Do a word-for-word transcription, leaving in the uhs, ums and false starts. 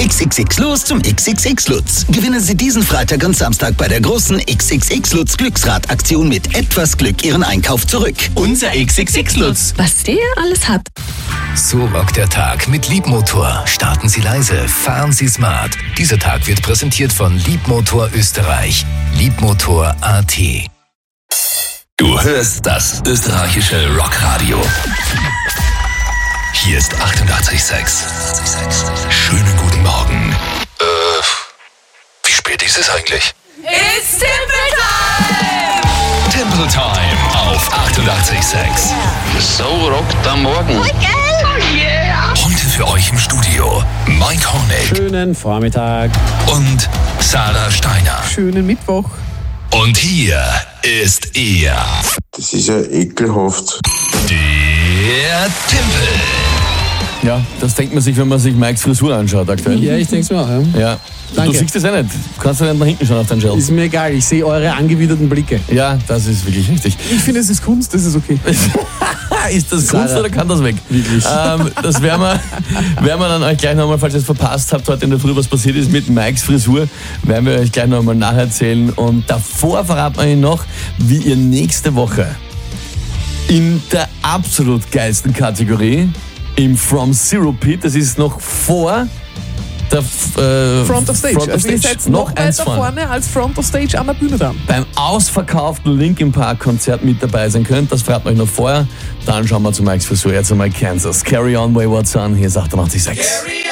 X X X los zum X X X Lutz. Gewinnen Sie diesen Freitag und Samstag bei der großen X X X Lutz Glücksrad-Aktion mit etwas Glück Ihren Einkauf zurück. Unser X X X Lutz. Was der alles hat. So rockt der Tag mit Liebmotor. Starten Sie leise, fahren Sie smart. Dieser Tag wird präsentiert von Liebmotor Österreich. Liebmotor Punkt A T. Du hörst das österreichische Rockradio. Hier ist achtundachtzig Komma sechs. Schönen guten Morgen. Äh, wie spät ist es eigentlich? It's Temple Time! Temple Time auf achtundachtzig Komma sechs. So rockt am Morgen. Heute für euch im Studio Mike Hornig Schönen Vormittag. und Sarah Steiner. Schönen Mittwoch. Und hier ist er, Das ist ja ekelhaft. der Timpel. Ja, das denkt man sich, wenn man sich Mikes Frisur anschaut aktuell. Ja, ich denke es mir auch. Ja. Ja. Danke. Du siehst das eh nicht. Du kannst ja nicht nach hinten schauen auf deinen Schal. Ist mir egal, ich sehe eure angewiderten Blicke. Ja, das ist wirklich richtig. Ich finde, es ist Kunst, das ist okay. Ist das Sarah. Kunst oder kann das weg? Wirklich. Ähm, das werden wir, werden wir dann euch gleich nochmal, falls ihr es verpasst habt, heute in der Früh, was passiert ist mit Mikes Frisur, werden wir euch gleich nochmal nacherzählen. Und davor verraten wir euch noch, wie ihr nächste Woche in der absolut geilsten Kategorie, im From Zero Pit, das ist noch vor der äh, Front of Stage. Front of Also ihr Stage. seid noch eins weiter vorne als Front of Stage an der Bühne dann. beim ausverkauften Linkin Park Konzert mit dabei sein könnt. Das verraten wir euch noch vorher. Dann schauen wir zu Mikes Frisur. Jetzt einmal Kansas. Carry on, Wayward Son. Hier ist achtundachtzig Komma sechs.